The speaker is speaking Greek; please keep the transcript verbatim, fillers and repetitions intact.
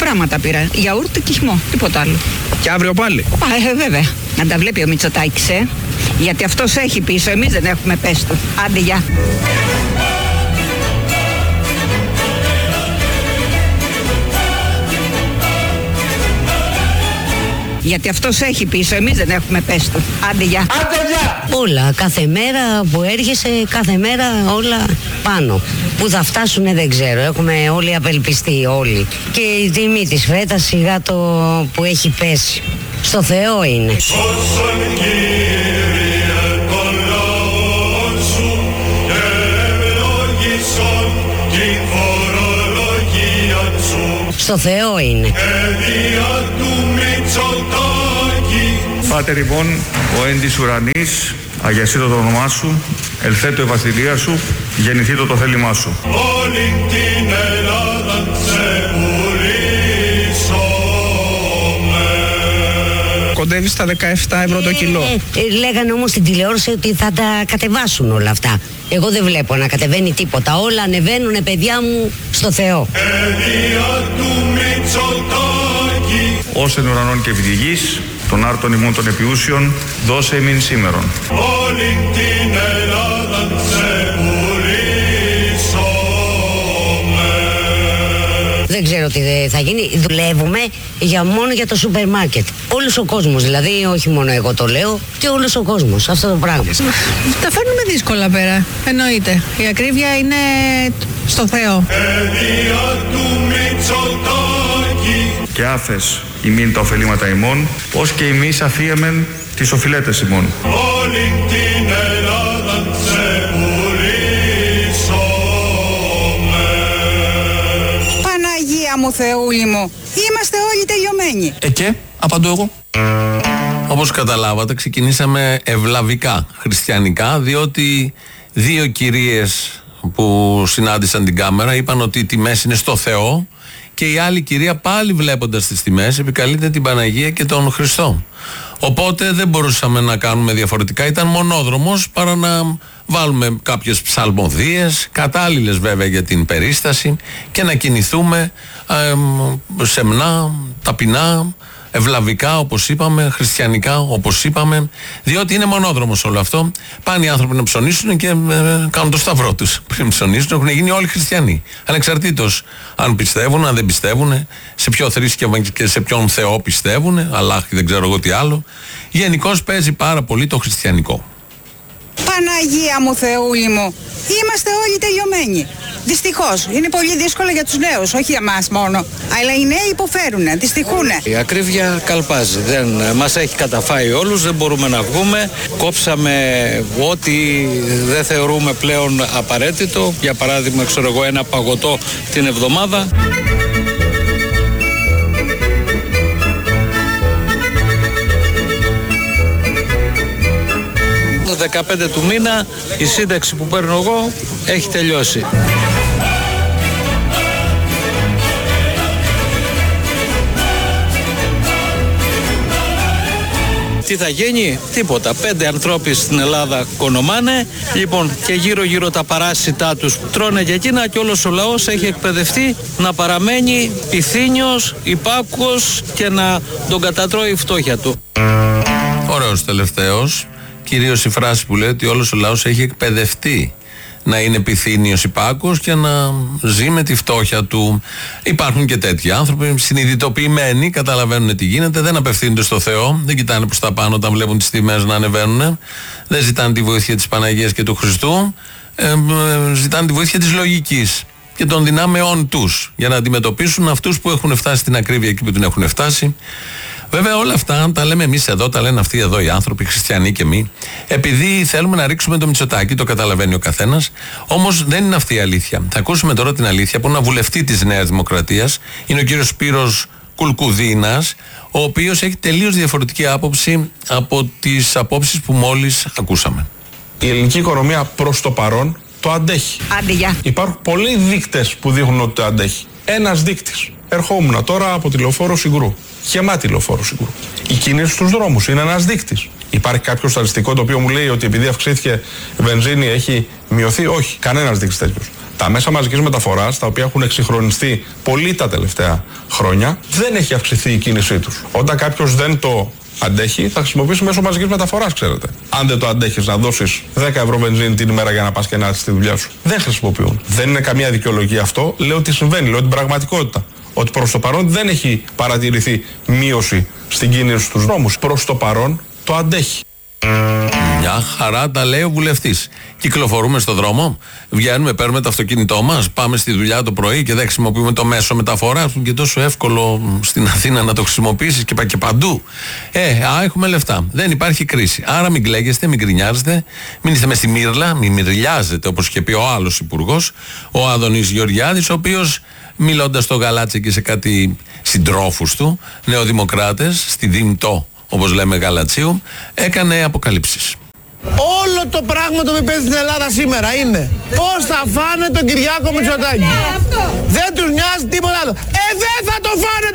πράγματα πήρα. Γιαούρτι και χυμό, τίποτα άλλο. Και αύριο πάλι. Α, ε, βέβαια. Να τα βλέπει ο Μητσοτάκης, ε. Γιατί αυτός έχει πίσω, εμείς δεν έχουμε, πες του. Άντε, γεια. Γιατί αυτός έχει πίσω, εμείς δεν έχουμε, πες του. Άντε, γεια. Άντε, γεια. Όλα, κάθε μέρα που έρχεσαι, κάθε μέρα όλα πάνω. Πού θα φτάσουνε δεν ξέρω, έχουμε όλοι απελπιστεί όλοι. Και η τιμή της φέτας σιγά το που έχει πέσει. Στο Θεό είναι. Στο Θεό είναι. Πάτερ ημών, ο εν της ουρανής, αγιασίτω το όνομά σου, ελθέτω η βασιλεία σου, γεννηθήτω το θέλημά σου. Όλη την Ελλάδα σε πουλήσουμε. Κοντεύει στα δεκαεπτά ευρώ το κιλό. Ε, ε, λέγανε όμως στην τηλεόραση ότι θα τα κατεβάσουν όλα αυτά. Εγώ δεν βλέπω να κατεβαίνει τίποτα. Όλα ανεβαίνουνε, παιδιά μου, στο Θεό. Ως εν ουρανών και επί τη γης, των άρτων ημών των επιούσιων, δώσε ημίν σήμερον. Όλη την Ελλάδα σε πουλήσουμε. Δεν ξέρω τι θα γίνει. Δουλεύουμε για μόνο για το σούπερ μάρκετ. Όλος ο κόσμος, δηλαδή, όχι μόνο εγώ το λέω, και όλος ο κόσμος, αυτό το πράγμα. Τα φέρνουμε δύσκολα πέρα, εννοείται. Η ακρίβεια είναι στο Θεό. Και άφες ημίν τα ωφελήματα ημών, ως και εμείς αφίεμεν τις οφειλέτες ημών. Όλη την Ελλάδα σε πουλήσουμε. Παναγία μου, Θεούλη μου, είμαστε όλοι τελειωμένοι. Ε, και, απαντώ εγώ. Όπως καταλάβατε, ξεκινήσαμε ευλαβικά, χριστιανικά, διότι δύο κυρίες που συνάντησαν την κάμερα είπαν ότι οι τιμές είναι στο Θεό και η άλλη κυρία, πάλι βλέποντας τις τιμές, επικαλείται την Παναγία και τον Χριστό. Οπότε δεν μπορούσαμε να κάνουμε διαφορετικά, ήταν μονόδρομος παρά να βάλουμε κάποιες ψαλμοδίες, κατάλληλες βέβαια για την περίσταση, και να κινηθούμε ε, σεμνά, ταπεινά, ευλαβικά όπως είπαμε, χριστιανικά όπως είπαμε, διότι είναι μονόδρομος όλο αυτό. Πάνε οι άνθρωποι να ψωνίσουν και ε, κάνουν το σταυρό τους. Πριν ψωνίσουν έχουν γίνει όλοι χριστιανοί, ανεξαρτήτως αν πιστεύουν, αν δεν πιστεύουν, σε ποιο θρήσκευμα και σε ποιον Θεό πιστεύουν, Αλλάχ δεν ξέρω εγώ τι άλλο. Γενικώς παίζει πάρα πολύ το χριστιανικό. Παναγία μου, Θεούλη μου, είμαστε όλοι τελειωμένοι. Δυστυχώς, είναι πολύ δύσκολο για τους νέους, όχι για μας μόνο. Αλλά οι νέοι υποφέρουνε, δυστυχούνε. Η ακρίβεια καλπάζει, δεν μας έχει καταφάει όλους, δεν μπορούμε να βγούμε. Κόψαμε ό,τι δεν θεωρούμε πλέον απαραίτητο. Για παράδειγμα, ξέρω εγώ, ένα παγωτό την εβδομάδα. δεκαπέντε του μήνα η σύνταξη που παίρνω εγώ έχει τελειώσει. Τι θα γίνει? Τίποτα. Πέντε ανθρώποι στην Ελλάδα κονομάνε, λοιπόν, και γύρω γύρω τα παράσιτά τους τρώνε και εκείνα, και όλος ο λαός έχει εκπαιδευτεί να παραμένει πυθύνιος, υπάκουος και να τον κατατρώει η φτώχεια του. Ωραίος τελευταίος. Κυρίως η φράση που λέει ότι όλος ο λαός έχει εκπαιδευτεί να είναι πυθύνιος υπάκουος και να ζει με τη φτώχεια του. Υπάρχουν και τέτοιοι άνθρωποι συνειδητοποιημένοι, καταλαβαίνουν τι γίνεται, δεν απευθύνονται στο Θεό, δεν κοιτάνε προς τα πάνω όταν βλέπουν τις τιμές να ανεβαίνουν, δεν ζητάνε τη βοήθεια της Παναγίας και του Χριστού, ε, ε, ζητάνε τη βοήθεια της λογικής και των δυνάμεών τους για να αντιμετωπίσουν αυτούς που έχουν φτάσει στην ακρίβεια εκεί που την έχουν φτάσει. Βέβαια, όλα αυτά τα λέμε εμείς εδώ, τα λένε αυτοί εδώ οι άνθρωποι, χριστιανοί και μη, επειδή θέλουμε να ρίξουμε το Μητσοτάκη, το καταλαβαίνει ο καθένας. Όμως δεν είναι αυτή η αλήθεια. Θα ακούσουμε τώρα την αλήθεια από έναν βουλευτή της Νέας Δημοκρατίας, είναι ο κύριος Σπύρος Κουλκουδίνας, ο οποίος έχει τελείως διαφορετική άποψη από τις απόψεις που μόλις ακούσαμε. Η ελληνική οικονομία προς το παρόν το αντέχει. Άντε, γεια. Υπάρχουν πολλοί δείκτες που δείχνουν ότι το αντέχει. Ένας δείκτης. Ερχόμουν τώρα από τη Λεωφόρο Συγκρού. Γεμάτη Λεωφόρο Συγκρού. Οι κινήσεις στους δρόμους είναι ένας δείκτης. Υπάρχει κάποιο στατιστικό το οποίο μου λέει ότι επειδή αυξήθηκε η βενζίνη έχει μειωθεί? Όχι, κανένας δείκτης τέτοιος. Τα μέσα μαζικής μεταφοράς, τα οποία έχουν εξυγχρονιστεί πολύ τα τελευταία χρόνια, δεν έχει αυξηθεί η κίνησή τους. Όταν κάποιος δεν το αντέχει, θα χρησιμοποιήσει μέσω μαζικής μεταφοράς, ξέρετε. Αν δεν το αντέχεις να δώσεις δέκα ευρώ βενζίνη την ημέρα για να πας και να έρθεις στη δουλειά σου, δεν χρησιμοποιούν. Δεν είναι καμία δικαιολογία αυτό. Λέω ότι συμβαίνει, λέω την πραγματικότητα. Ότι προς το παρόν δεν έχει παρατηρηθεί μείωση στην κίνηση στους δρόμους. Προς το παρόν το αντέχει. Μια χαρά τα λέει ο βουλευτής. Κυκλοφορούμε στο δρόμο, βγαίνουμε, παίρνουμε το αυτοκίνητό μας, πάμε στη δουλειά το πρωί και δεν χρησιμοποιούμε το μέσο μεταφοράς που και τόσο εύκολο στην Αθήνα να το χρησιμοποιήσεις και, και παντού. Ε, α, έχουμε λεφτά. Δεν υπάρχει κρίση. Άρα μην κλαίγεστε, μην γκρινιάζετε, μην είστε μες στη μύρλα, μην μυρλιάζετε, όπως είχε πει ο άλλος υπουργός, ο Άδωνης Γεωργιάδης, ο οποίος μιλώντας στο Γαλάτσι και σε κάτι συντρόφους του, νεοδημοκράτες, στη Δήμτο, όπως λέμε Γαλατσίου, έκανε αποκαλύψεις. Όλο το πράγμα το που παίζει στην Ελλάδα σήμερα είναι πώς θα φάνε τον Κυριάκο Μητσοτάκη. Δεν τους νοιάζει τίποτα άλλο. Ε, δεν θα το φάνε